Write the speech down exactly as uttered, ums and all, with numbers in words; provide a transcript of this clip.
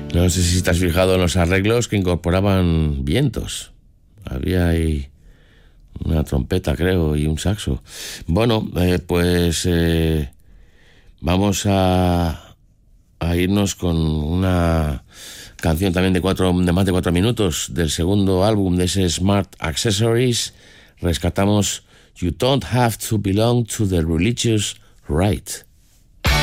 No sé si te has fijado en los arreglos que incorporaban vientos. Había ahí una trompeta, creo, y un saxo. Bueno, eh, pues eh, vamos a, a irnos con una canción también de, cuatro, de más de cuatro minutos del segundo álbum de ese Smart Accessories. Rescatamos You Don't Have to Belong to the Religious Right.